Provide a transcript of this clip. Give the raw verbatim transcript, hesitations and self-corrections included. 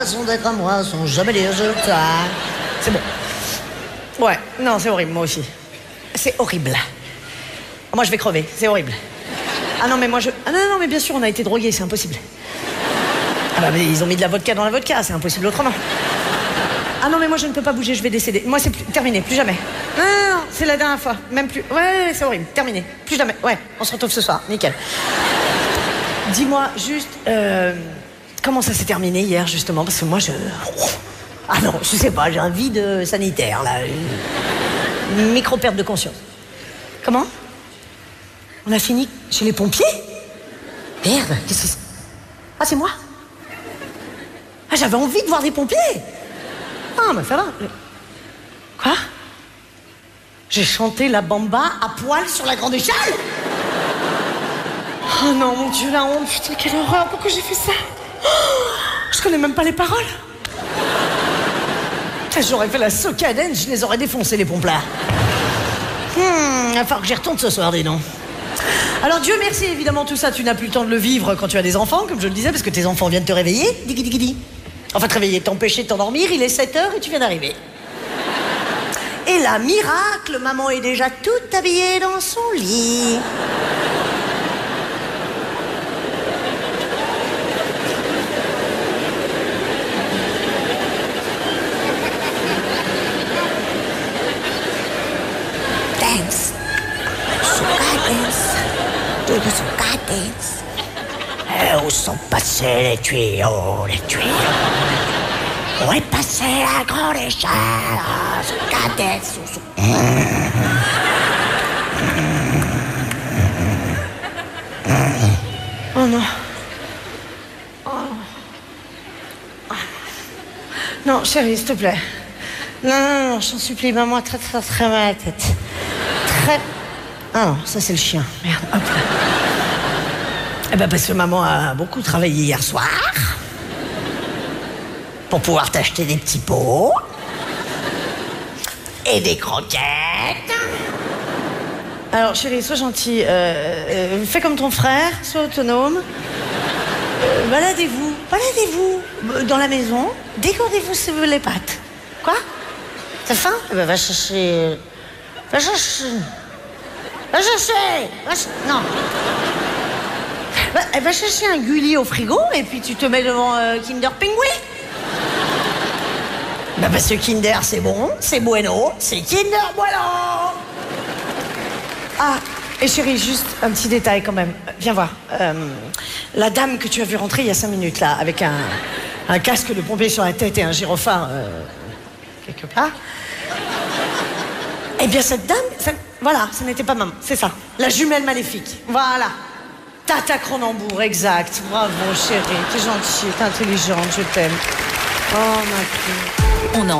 Façon d'être à moi, sans jamais dire je t'aime. C'est bon. Ouais, non, c'est horrible, moi aussi. C'est horrible. Moi, je vais crever, c'est horrible. Ah non, mais moi, je... Ah non, non, mais bien sûr, on a été drogués, c'est impossible. Ah bah, mais ils ont mis de la vodka dans la vodka, c'est impossible autrement. Ah non, mais moi, je ne peux pas bouger, je vais décéder. Moi, c'est plus... terminé, plus jamais. Non, non, non, c'est la dernière fois, même plus... Ouais, c'est horrible, terminé, plus jamais. Ouais, on se retrouve ce soir, nickel. Dis-moi, juste... Euh... Comment ça s'est terminé hier, justement? Parce que moi, je... Ah non, je sais pas, j'ai un vide sanitaire, là. Une micro-perte de conscience. Comment? On a fini chez les pompiers? Merde, qu'est-ce que c'est? Ah, c'est moi? Ah, j'avais envie de voir des pompiers! Ah, mais ça va. Quoi? J'ai chanté la bamba à poil sur la grande échelle? Oh non, mon Dieu, la honte, putain, quelle horreur, pourquoi j'ai fait ça? Je connais même pas les paroles. J'aurais fait la soca dance, je les aurais défoncés, les pompes là. Hmm, il va falloir que j'y retourne ce soir, dis donc. Alors, Dieu merci, évidemment, tout ça, tu n'as plus le temps de le vivre quand tu as des enfants, comme je le disais, parce que tes enfants viennent te réveiller. Digui, digui, digui. Enfin, te réveiller, t'empêcher de t'endormir, il est sept heures et tu viens d'arriver. Et là, miracle, maman est déjà toute habillée dans son lit. Dance. Soca dance. Do the soca dance. Eh, où sont passés les tuyaux, les tuyaux? Où est passée la grande échelle? Soca dance. Oh non. Oh. Non, chérie, s'il te plaît. Non, non, non, j'en supplie, maman, très, très, très mal à la tête. Très... Ah non, ça c'est le chien. Merde, hop là. Eh ben parce que maman a beaucoup travaillé hier soir. Pour pouvoir t'acheter des petits pots. Et des croquettes. Alors chérie, sois gentil. Euh, euh, fais comme ton frère, sois autonome. Euh, baladez-vous, baladez-vous dans la maison. Décordez-vous les pattes. Quoi? T'as faim? Eh ben va chercher... Va chercher... Va chercher... Va ch... Non. Va, va chercher un gulli au frigo et puis tu te mets devant euh, Kinder Pingui. Bah parce que Kinder c'est bon, c'est bueno, c'est Kinder Bueno. Ah, et chérie, juste un petit détail quand même. Viens voir. Euh, la dame que tu as vu rentrer il y a cinq minutes là, avec un, un casque de pompier sur la tête et un gyrophare euh, quelque part. Eh bien cette dame, ça, voilà, ce n'était pas maman, c'est ça. La jumelle maléfique, voilà. Tata Cronenbourg, exact. Bravo chérie, t'es gentille, t'es intelligente, je t'aime. Oh ma fille. On en